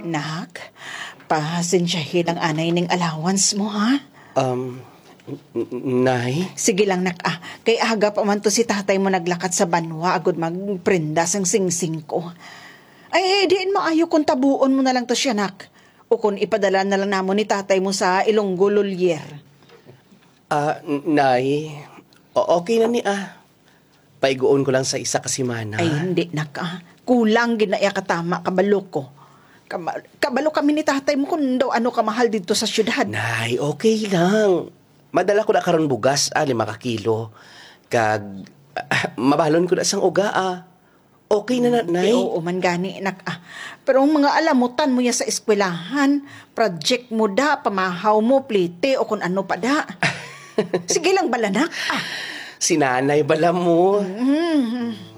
Nak, pasensyahin ang anay ning allowance mo, ha? Nay? Sige lang, nak, kay aga pa man to si tatay mo naglakat sa banwa agud magprenda sang singsing ko. Ay, diin maayo kung tabuon mo na lang to siya, nak. O kung ipadala na lang namon ni tatay mo sa Ilonggo Lolier. Nay, okay na ni Paiguon ko lang sa isa ka semana. Ay, hindi, nak, kulang ginaya katama, kabalo ko. Kabalo kami ni tatay mo kung daw ano kamahal dito sa syudad. Nay, okay lang. Madala ko na karon bugas, 5 kilo. Kag, mabalon ko na sang uga, Okay na, Nay. Oo man gani, nak, Pero ang mga alamutan mo ya sa eskwelahan, project mo da, pamahaw mo, plite, o kung ano pa da. Sige lang bala, nak. Si nanay bala mo.